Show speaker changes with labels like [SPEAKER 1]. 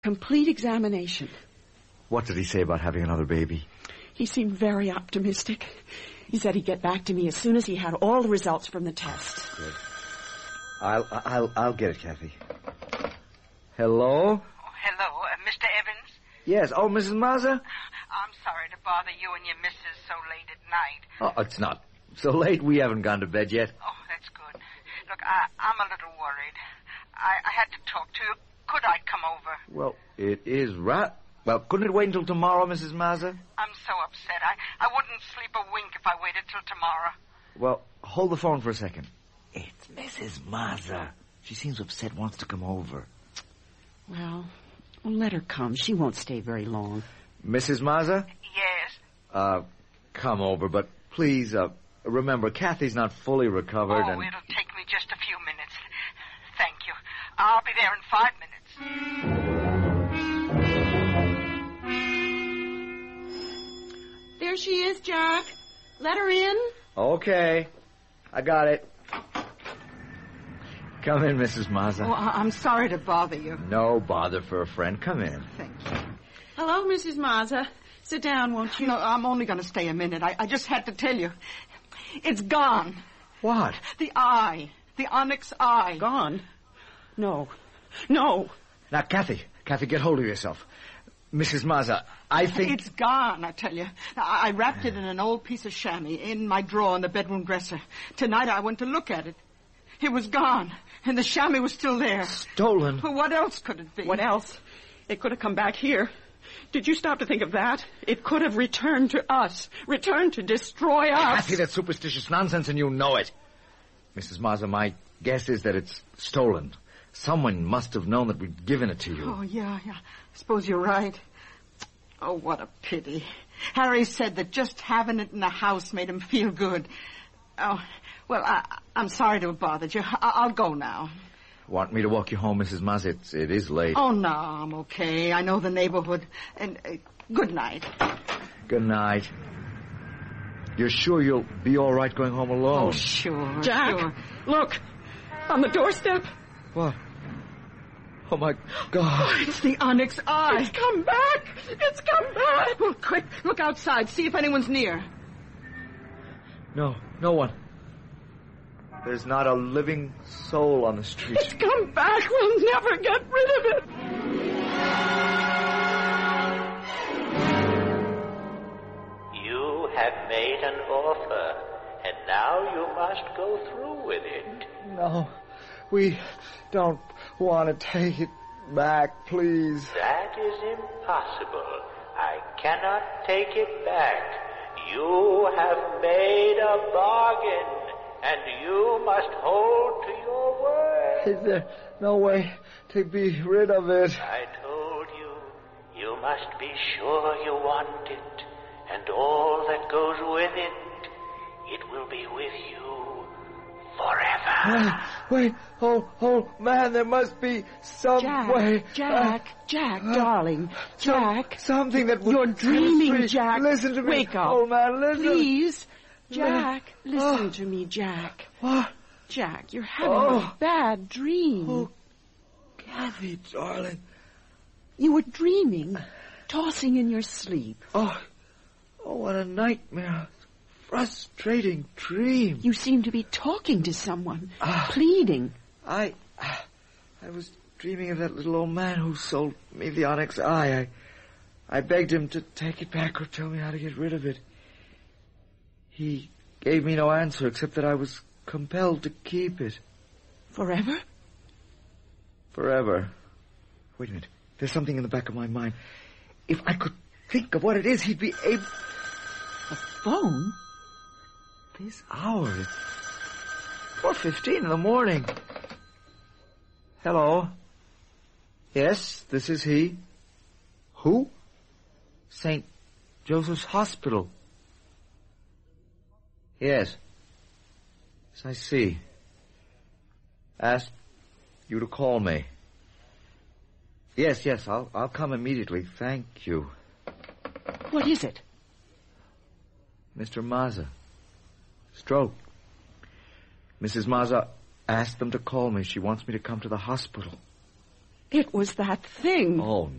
[SPEAKER 1] Complete examination.
[SPEAKER 2] What did he say about having another baby?
[SPEAKER 1] He seemed very optimistic. He said he'd get back to me as soon as he had all the results from the test.
[SPEAKER 2] Good. I'll get it, Kathy. Hello?
[SPEAKER 3] Oh, hello, Mr. Evans?
[SPEAKER 2] Yes. Oh, Mrs. Mazza?
[SPEAKER 3] I'm sorry to bother you and your missus so late at night.
[SPEAKER 2] Oh, it's not so late. We haven't gone to bed yet.
[SPEAKER 3] Oh, that's good. Look, I'm a little worried. I had to talk to you. Could I come over?
[SPEAKER 2] Well, it is right. Well, couldn't it wait until tomorrow, Mrs. Mazza?
[SPEAKER 3] I'm so upset. I wouldn't sleep a wink if I waited till tomorrow.
[SPEAKER 2] Well, hold the phone for a second. It's Mrs. Mazza. She seems upset, wants to come over.
[SPEAKER 1] Well, let her come. She won't stay very long.
[SPEAKER 2] Mrs. Mazza?
[SPEAKER 3] Yes?
[SPEAKER 2] Come over, but please, remember, Kathy's not fully recovered
[SPEAKER 3] Oh,
[SPEAKER 2] and...
[SPEAKER 3] it'll take me just a few minutes. Thank you. I'll be there in 5 minutes.
[SPEAKER 1] There she is, Jack. Let her in.
[SPEAKER 2] Okay. I got it. Come in, Mrs. Mazza.
[SPEAKER 4] Oh, I'm sorry to bother you.
[SPEAKER 2] No bother for a friend. Come in.
[SPEAKER 4] Thank you.
[SPEAKER 1] Hello, Mrs. Mazza. Sit down, won't you?
[SPEAKER 4] No, I'm only going to stay a minute. I just had to tell you. It's gone.
[SPEAKER 2] What?
[SPEAKER 4] The eye. The onyx eye.
[SPEAKER 1] Gone? No. No.
[SPEAKER 2] Now, Kathy, get hold of yourself. Mrs. Mazza, I think...
[SPEAKER 4] It's gone, I tell you. I wrapped it in an old piece of chamois in my drawer in the bedroom dresser. Tonight I went to look at it. It was gone, and the chamois was still there.
[SPEAKER 2] Stolen?
[SPEAKER 4] Well, what else could it be?
[SPEAKER 1] What else? It could have come back here. Did you stop to think of that? It could have returned to us. Returned to destroy us.
[SPEAKER 2] Kathy, that's superstitious nonsense, and you know it. Mrs. Mazza, my guess is that it's stolen. Someone must have known that we'd given it to you.
[SPEAKER 4] Oh, yeah. I suppose you're right. Oh, what a pity. Harry said that just having it in the house made him feel good. Oh, well, I'm sorry to have bothered you. I'll go now.
[SPEAKER 2] Want me to walk you home, Mrs. Mazza? It is late.
[SPEAKER 4] Oh, no, I'm okay. I know the neighborhood. And good night.
[SPEAKER 2] Good night. You're sure you'll be all right going home alone?
[SPEAKER 4] Oh, sure.
[SPEAKER 1] Jack,
[SPEAKER 4] sure.
[SPEAKER 1] look. On the doorstep.
[SPEAKER 2] What? Oh, my God.
[SPEAKER 4] It's the onyx eye.
[SPEAKER 1] It's come back. It's come back.
[SPEAKER 4] Oh, quick, look outside. See if anyone's near.
[SPEAKER 2] No one. There's not a living soul on the street.
[SPEAKER 1] It's come back. We'll never get rid of it.
[SPEAKER 5] You have made an offer, and now you must go through with it.
[SPEAKER 2] No, we don't want to take it back, please.
[SPEAKER 5] That is impossible. I cannot take it back. You have made a bargain, and you must hold to your word.
[SPEAKER 2] Is there no way to be rid of it?
[SPEAKER 5] I told you, you must be sure you want it, and all that goes with it, it will be with you forever.
[SPEAKER 2] Wait, oh, man, there must be some way.
[SPEAKER 1] Jack, darling, Jack.
[SPEAKER 2] Something that would...
[SPEAKER 1] You're dreaming, Jack.
[SPEAKER 2] Listen to me.
[SPEAKER 1] Wake up.
[SPEAKER 2] Oh, man, listen.
[SPEAKER 1] Please. Jack, listen to me, Jack.
[SPEAKER 2] What?
[SPEAKER 1] Jack, you're having a bad dream.
[SPEAKER 2] Oh, Kathy, darling.
[SPEAKER 1] You were dreaming, tossing in your sleep.
[SPEAKER 2] Oh, what a nightmare. Frustrating dream.
[SPEAKER 1] You seem to be talking to someone, pleading.
[SPEAKER 2] I was dreaming of that little old man who sold me the onyx eye. I begged him to take it back or tell me how to get rid of it. He gave me no answer except that I was compelled to keep it.
[SPEAKER 1] Forever?
[SPEAKER 2] Forever. Wait a minute. There's something in the back of my mind. If I could think of what it is, he'd be able...
[SPEAKER 1] A phone?
[SPEAKER 2] This hour, it's 4:15 in the morning. Hello? Yes, this is he. Who? St. Joseph's Hospital. Yes, I see. Asked you to call me. Yes, I'll come immediately. Thank you.
[SPEAKER 1] What is it?
[SPEAKER 2] Mr. Mazza. Stroke. Mrs. Mazza asked them to call me. She wants me to come to the hospital.
[SPEAKER 1] It was that thing.
[SPEAKER 2] Oh,